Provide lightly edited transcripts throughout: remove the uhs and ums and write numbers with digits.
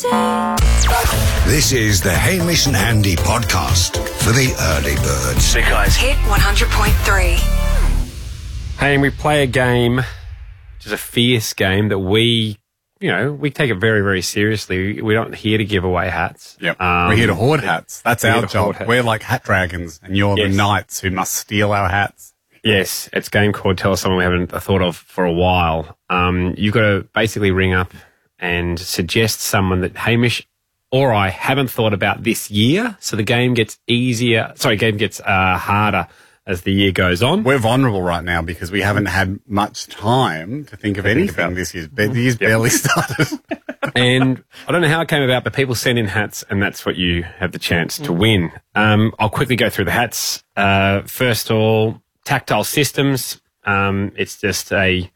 This is the Hamish and Andy podcast for the early birds. Because Hit 100.3. Hey, and we play a game, which is a fierce game that we take it very, very seriously. We're not here to give away hats. Yep. We're here to hoard hats. That's our job. Hats. We're like hat dragons, and you're the knights who must steal our hats. Yes, it's a game called Tell Us Someone We Haven't thought of for a while. You've got to basically ring up and suggest someone that Hamish or I haven't thought about this year. So the game gets harder as the year goes on. We're vulnerable right now because we haven't had much time to think of anything this year. The year's barely started. And I don't know how it came about, but people send in hats, and that's what you have the chance to win. I'll quickly go through the hats. First of all, Tactile Systems. It's a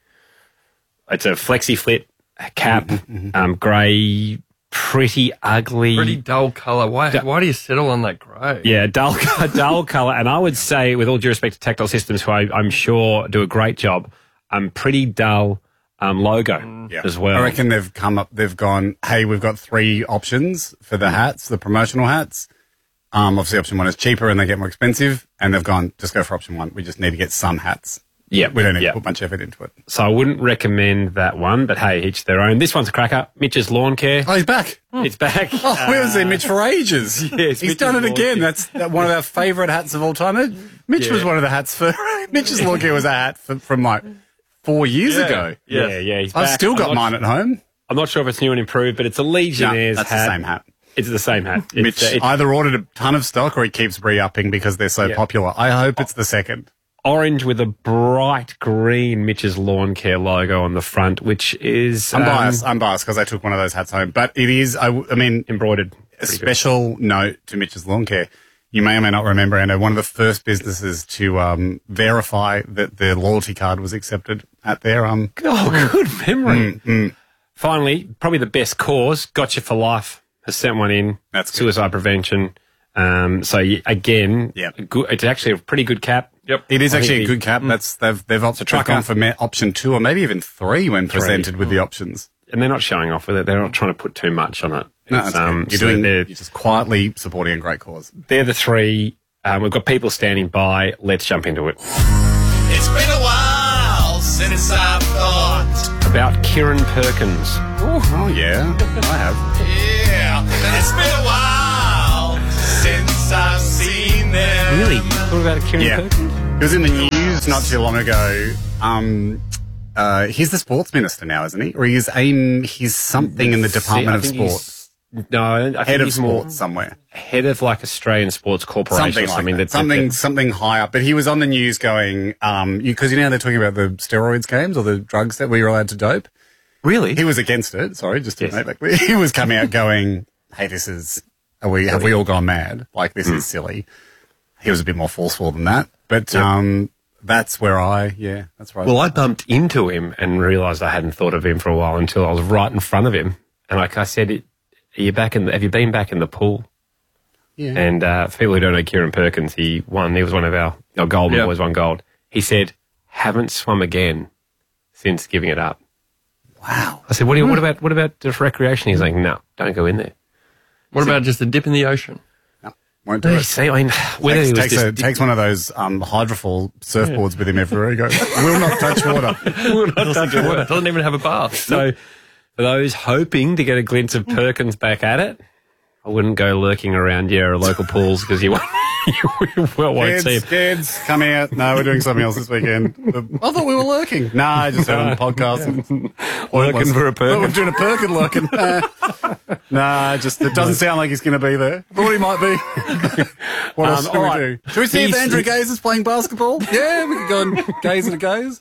flexi flit cap, grey, pretty ugly. Pretty dull colour. Why do you settle on that grey? Yeah, dull colour. And I would say, with all due respect to Tactile Systems, who I'm sure do a great job, pretty dull logo as well. I reckon they've gone, hey, we've got three options for the hats, the promotional hats. Obviously option one is cheaper and they get more expensive, and they've gone, just go for option one. We just need to get some hats. Yeah. We don't need to put much effort into it. So I wouldn't recommend that one, but hey, each their own. This one's a cracker. Mitch's Lawn Care. Oh, he's back. It's back. Oh, we haven't seen Mitch for ages. Yes, he's done it again. That's one of our favourite hats of all time. Mitch was one of the hats for... Mitch's Lawn Care was a hat from like 4 years ago. Yeah. He's I've back. still got mine at home. I'm not sure if it's new and improved, but it's a Legionnaire's that's hat. the same hat. It's the same hat. Mitch either ordered a ton of stock or he keeps re-upping because they're so popular. I hope it's the second. Orange with a bright green Mitch's Lawn Care logo on the front, which is... I'm biased because I took one of those hats home. But it is, I mean... embroidered. A special note to Mitch's Lawn Care. You may or may not remember, Anna, one of the first businesses to verify that their loyalty card was accepted at their... good memory. Finally, probably the best cause, Gotcha for Life, has sent one in. That's good. Suicide prevention. It's actually a pretty good cap. Yep. It is actually a good cap. They've gone for option 2 or maybe even 3 when presented with the options. And they're not showing off with it. They're not trying to put too much on it. No, you're just quietly supporting a great cause. They're the three. We've got people standing by. Let's jump into it. It's been a while since I've thought About Kieran Perkins. Oh, yeah. I have. Yeah, it's been a while since I've seen them. Really? You thought about Kieran Perkins? He was in the news not too long ago. He's the sports minister now, isn't he? Or he's something in the Department of Sport. I Head think of he's more sports somewhere. Head of like Australian Sports Corporation. Something high up. But he was on the news going, because you know how they're talking about the steroids games or the drugs that we were allowed to dope? Really? He was against it. Sorry, just to make that clear. He was coming out going, hey, have we all gone mad? Like, this is silly. He was a bit more forceful than that. But that's where that's right. Well, I bumped into him and realised I hadn't thought of him for a while until I was right in front of him. And like I said, have you been back in the pool? Yeah. And for people who don't know Kieran Perkins, he was one of our golden boys, won gold. He said, haven't swum again since giving it up. Wow. I said, what about just recreation? He's like, no, don't go in there. What about just a dip in the ocean? No, won't do it. See, I mean, takes one of those hydrofoil surfboards with him everywhere he goes. Will not touch water. Will not touch water. Doesn't even have a bath. So for those hoping to get a glimpse of Perkins back at it, I wouldn't go lurking around your local pools because you won't see him. Kids, come out. No, we're doing something else this weekend. I thought we were lurking. No, I just had a podcast. Lurking for a Perkin. We're doing a Perkin lurking. It doesn't sound like he's going to be there. Thought he might be. What else do we do? Should we see if Andrew Gaze is playing basketball? Yeah, we could go and gaze at a gaze.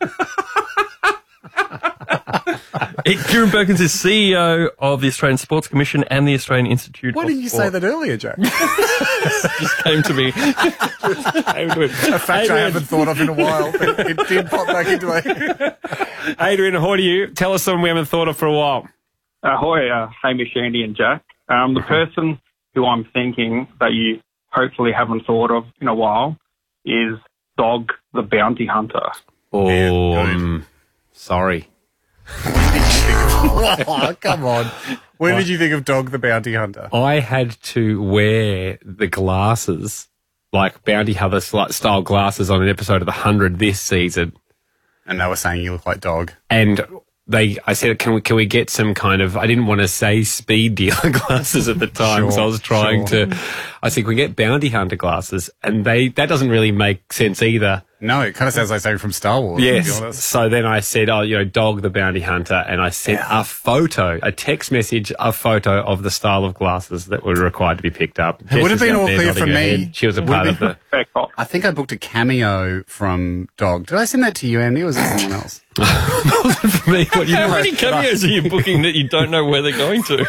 Kieran Perkins is CEO of the Australian Sports Commission and the Australian Institute of Sport. Why didn't you say that earlier, Jack? Just came to me. A fact I haven't thought of in a while, but it did pop back into me. Adrian, ahoy to you. Tell us something we haven't thought of for a while. Ahoy, Hamish, Andy and Jack. The person who I'm thinking that you hopefully haven't thought of in a while is Dog the Bounty Hunter. Oh, sorry. Oh, come on. When did you think of Dog the Bounty Hunter? I had to wear the glasses, like Bounty Hunter style glasses on an episode of The 100 this season. And they were saying you look like Dog. And I said, can we get some kind of, I didn't want to say speed dealer glasses at the time, so I was trying to, I said, can we get Bounty Hunter glasses? And that doesn't really make sense either. No, it kind of sounds like something from Star Wars. Yes. To be honest. So then I said, Dog the Bounty Hunter, and I sent a text message, a photo of the style of glasses that were required to be picked up. It would have been Jess is all out there clear for nodding her me. head. She was a part of the... Fair cop. I think I booked a cameo from Dog. Did I send that to you, Andy, or was it someone else? for me, what you How many cameos are you booking that you don't know where they're going to?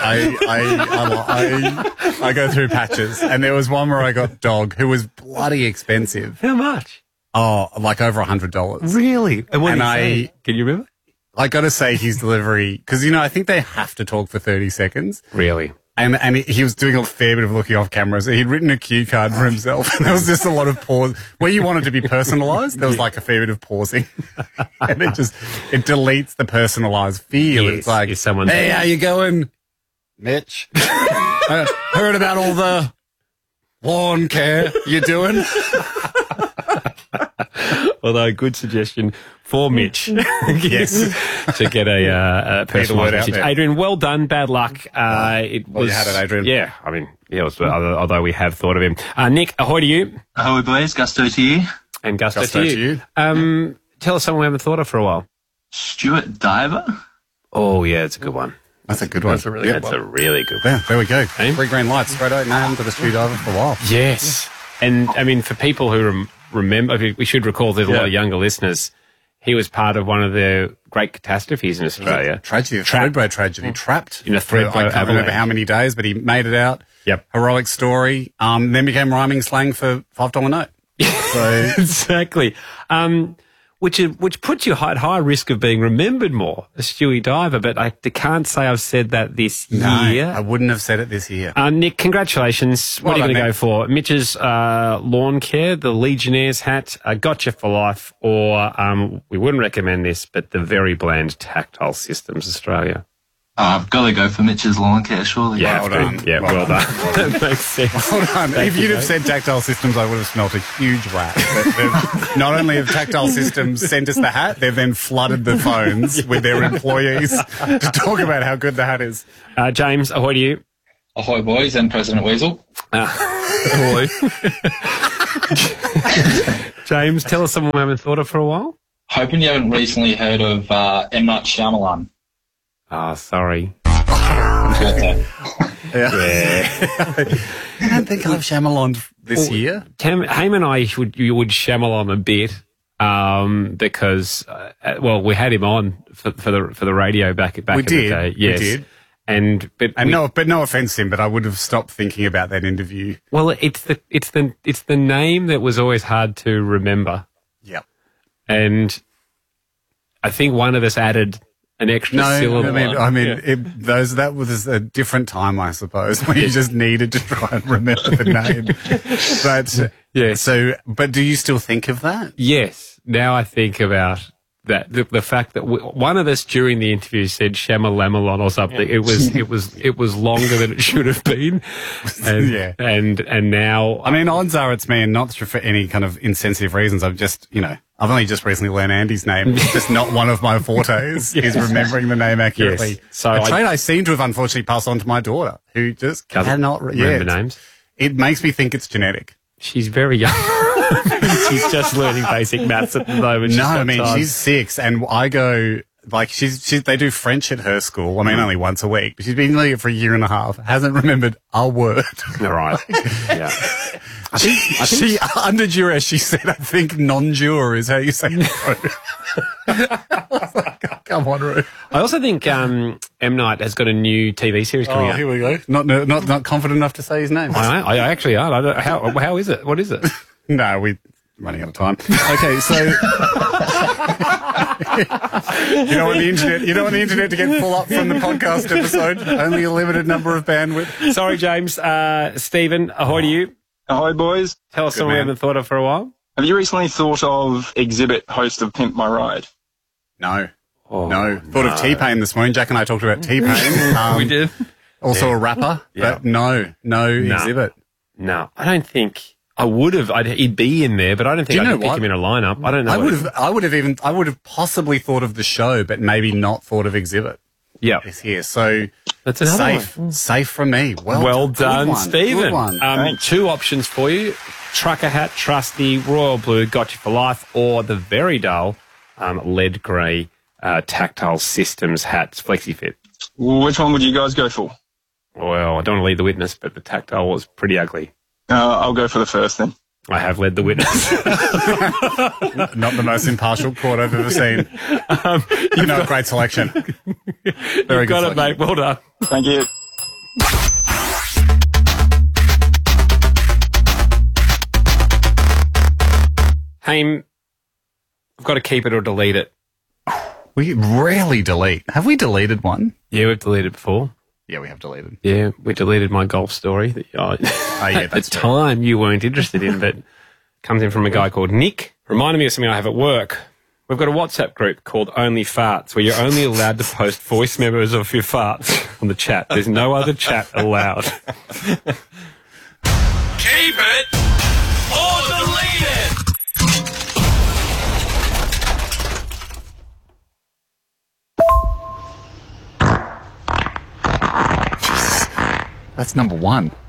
I go through patches, and there was one where I got Dog, who was bloody expensive. How much? Oh, like over $100. Really? And what And did he say? Can you remember? I got to say his delivery, because, I think they have to talk for 30 seconds. Really? And he was doing a fair bit of looking off camera. So he'd written a cue card for himself. And there was just a lot of pause. Where you wanted to be personalised, there was like a fair bit of pausing. And it deletes the personalised feel. Yes, It's like, if someone's- hey, how you going, Mitch? Heard about all the lawn care you're doing? Although, good suggestion for Mitch. Yes. To get a personal word out message. there. Adrian, well done. Bad luck. It Well, was, you had it, Adrian. Yeah, I mean, it was, although we have thought of him. Nick, ahoy to you. Ahoy, boys. Gusto to you. And Gusto, Gusto to to you. you. Tell us someone we haven't thought of for a while. Stuart Diver. Oh, yeah, it's a good one. That's a good one. That's a really good one. Yeah, there we go. Hey? 3 green lights. Straight out now to the street diver for a while. Yes. And, I mean, for people who remember, we should recall there's a lot of younger listeners. He was part of one of the great catastrophes in Australia. Tragedy, Threadbow tragedy, trapped In a Threadbow I can't remember avalanche. how many days, but he made it out. Yep. Heroic story. Then became rhyming slang for $5 note. So Exactly. Which puts you at high risk of being remembered more, a Stewie Diver, but I can't say I've said that this I year. wouldn't have said it this year. Nick, congratulations. What Well are you done, going to go for? Mitch's lawn care, the Legionnaires hat, Gotcha for Life, or we wouldn't recommend this, but the very bland Tactile Systems Australia. I've got to go for Mitch's lawn care, surely. Yeah, Well done. Yeah, well done. That makes sense. Hold on. If you'd have said Tactile Systems, I would have smelt a huge rat. But not only have Tactile Systems sent us the hat, they've then flooded the phones with their employees to talk about how good the hat is. James, ahoy to you. Ahoy, boys, and President Weasel. Ahoy. James, tell us someone we haven't thought of for a while. Hoping you haven't recently heard of M. Night Shyamalan. Sorry. Okay. I don't think I've Shyamalan this year. Haim and I would Shyamalan a bit because we had him on for the radio back in the day. Yes. We did. And no offense to him, but I would have stopped thinking about that interview. well, it's the name that was always hard to remember, Yep. and I think one of us added an extra No, syllable. that was a different time, I suppose, when you just needed to try and remember the name. But Yeah. but do you still think of that? Yes. Now I think about that the fact that one of us during the interview said Shamalamalon or something. Yeah. It was longer than it should have been. And, Yeah. And now I mean, odds are it's me, and not for any kind of insensitive reasons. I've only just recently learned Andy's name. It's just not one of my fortes is remembering the name accurately. Yes. So a trait I seem to have unfortunately passed on to my daughter, who just cannot remember names. It makes me think it's genetic. She's very young. She's just learning basic maths at the moment. She's 6, and I go like they do French at her school. I mean, only once a week, but she's been doing it for a year and a half. Hasn't remembered a word. All right. Yeah. I think She under duress, she said, "I think non-jure is how you say it." Come on, Roo. I also think M. Night has got a new TV series coming Oh, out. here we go. Not confident enough to say his name. I actually are. I don't, how is it? What is it? No, we're running out of time. Okay, so you don't want the internet to get full up from the podcast episode. Only a limited number of bandwidth. Sorry, James. Stephen, ahoy to you. Ahoy, boys. Tell us something we haven't thought of for a while. Have you recently thought of Exhibit, host of Pimp My Ride? No. No. Thought of T-Pain this morning. Jack and I talked about T-Pain. We did. Also a rapper, but no exhibit. No, I don't think I would have. He'd be in there, but I don't think I'd pick him in a lineup. I don't know. I would have possibly thought of the show, but maybe not thought of exhibit. Yeah. Is here. So that's another safe from me. Well done, Stephen. Good one. 2 options for you. Trucker hat, Trusty, Royal Blue, Got You for Life, or the very dull lead grey Tactile Systems hats, FlexiFit. Which one would you guys go for? Well, I don't want to lead the witness, but the Tactile was pretty ugly. I'll go for the first then. I have led the witness. Not the most impartial court I've ever seen. Great selection. Very good selection. Mate. Well done. Thank you. Haim, I've got to keep it or delete it. We rarely delete. Have we deleted one? Yeah, we've deleted before. Yeah, we have deleted. Yeah, we deleted my golf story that at the time you weren't interested in, but comes in from a guy called Nick. Reminded me of something I have at work. We've got a WhatsApp group called Only Farts, where you're only allowed to post voice memos of your farts on the chat. There's no other chat allowed. Keep it or delete it. That's number 1.